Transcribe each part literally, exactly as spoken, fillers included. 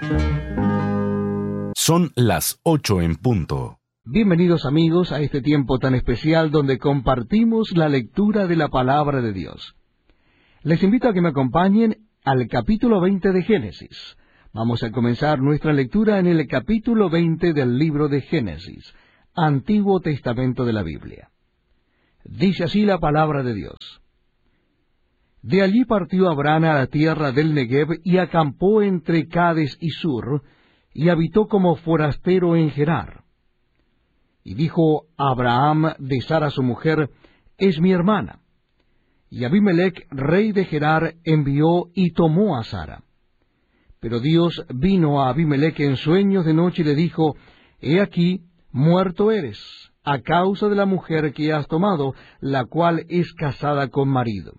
Son las ocho en punto. Bienvenidos amigos a este tiempo tan especial donde compartimos la lectura de la Palabra de Dios. Les invito a que me acompañen al capítulo veinte de Génesis. Vamos a comenzar nuestra lectura en el capítulo veinte del libro de Génesis, Antiguo Testamento de la Biblia. Dice así la Palabra de Dios. De allí partió Abraham a la tierra del Negev y acampó entre Cades y Sur, y habitó como forastero en Gerar. Y dijo Abraham de Sara su mujer, es mi hermana. Y Abimelech, rey de Gerar, envió y tomó a Sara. Pero Dios vino a Abimelech en sueños de noche y le dijo, he aquí, muerto eres, a causa de la mujer que has tomado, la cual es casada con marido.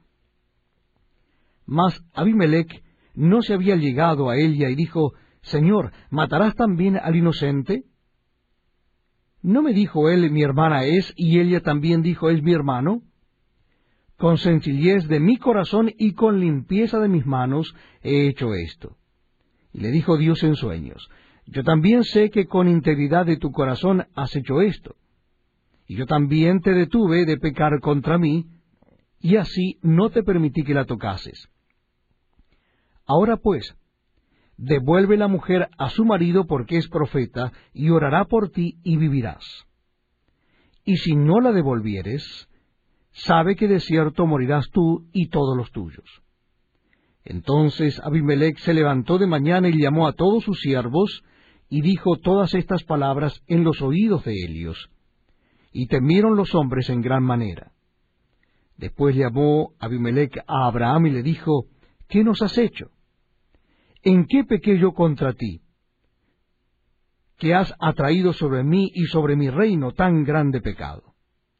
Mas Abimelech no se había llegado a ella y dijo, Señor, ¿matarás también al inocente? ¿No me dijo él, mi hermana es, y ella también dijo, es mi hermano? Con sencillez de mi corazón y con limpieza de mis manos he hecho esto. Y le dijo Dios en sueños, yo también sé que con integridad de tu corazón has hecho esto. Y yo también te detuve de pecar contra mí, y así no te permití que la tocases. Ahora pues, devuelve la mujer a su marido porque es profeta, y orará por ti y vivirás. Y si no la devolvieres, sabe que de cierto morirás tú y todos los tuyos. Entonces Abimelech se levantó de mañana y llamó a todos sus siervos, y dijo todas estas palabras en los oídos de ellos. Y temieron los hombres en gran manera. Después llamó Abimelech a Abraham y le dijo, ¿qué nos has hecho? ¿En qué pequé yo contra ti, que has atraído sobre mí y sobre mi reino tan grande pecado?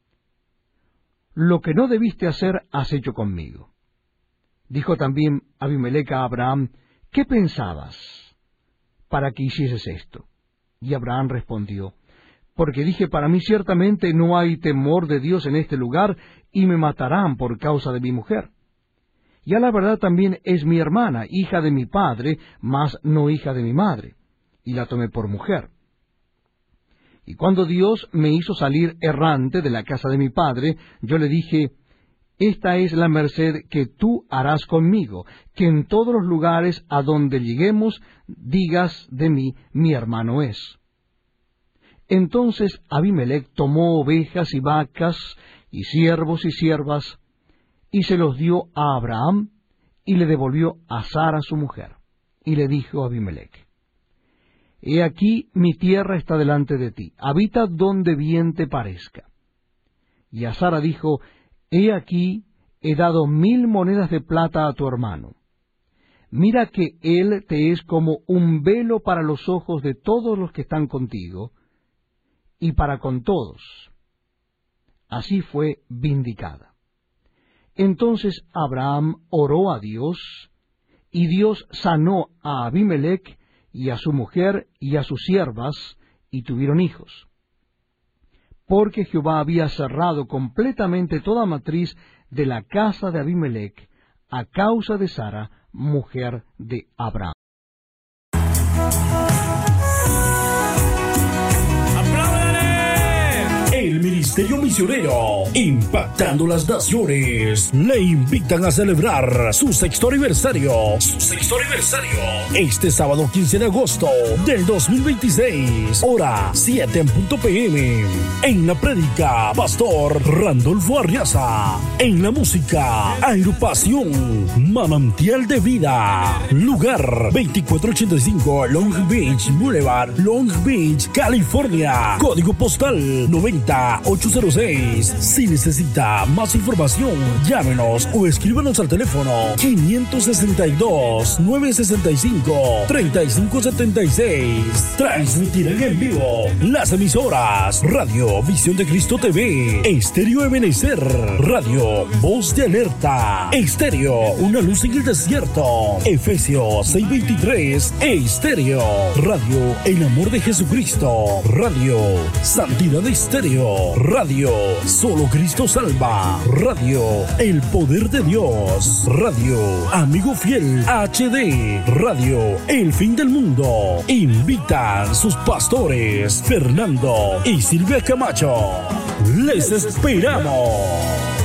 Lo que no debiste hacer has hecho conmigo. Dijo también Abimelech a Abraham, ¿qué pensabas para que hicieses esto? Y Abraham respondió, porque dije para mí ciertamente no hay temor de Dios en este lugar, y me matarán por causa de mi mujer. Y a la verdad también es mi hermana, hija de mi padre, mas no hija de mi madre, y la tomé por mujer. Y cuando Dios me hizo salir errante de la casa de mi padre, yo le dije, esta es la merced que tú harás conmigo, que en todos los lugares a donde lleguemos digas de mí, mi hermano es. Entonces Abimelech tomó ovejas y vacas, y siervos y siervas, y se los dio a Abraham, y le devolvió a Sara su mujer. Y le dijo a Abimelech, he aquí mi tierra está delante de ti, habita donde bien te parezca. Y a Sara dijo, he aquí he dado mil monedas de plata a tu hermano. Mira que él te es como un velo para los ojos de todos los que están contigo, y para con todos. Así fue vindicada. Entonces Abraham oró a Dios, y Dios sanó a Abimelech y a su mujer y a sus siervas, y tuvieron hijos. Porque Jehová había cerrado completamente toda matriz de la casa de Abimelech, a causa de Sara, mujer de Abraham. El Ministerio Misionero, impactando las naciones, le invitan a celebrar su sexto aniversario, su sexto aniversario, este sábado quince de agosto del dos mil veintiséis, hora siete en punto p m. En la prédica, Pastor Randolfo Arriaza. En la música, Agrupación Manantial de Vida. Lugar, veinticuatro ochenta y cinco Long Beach Boulevard, Long Beach, California. Código postal noventa ocho cero seis. Si necesita más información, llámenos o escríbanos al teléfono quinientos sesenta y dos, novecientos sesenta y cinco, treinta y cinco setenta y seis. Transmitirán en vivo las emisoras Radio Visión de Cristo T V, Estéreo Ebenezer, Radio Voz de Alerta, Estéreo Una Luz en el Desierto, Efesios seis veintitrés, Estéreo, Radio El Amor de Jesucristo, Radio Santidad Estéreo, Radio Solo Cristo Salva, Radio El Poder de Dios, Radio Amigo Fiel H D, Radio El Fin del Mundo. Invitan sus pastores Fernando y Silvia Camacho. Les esperamos.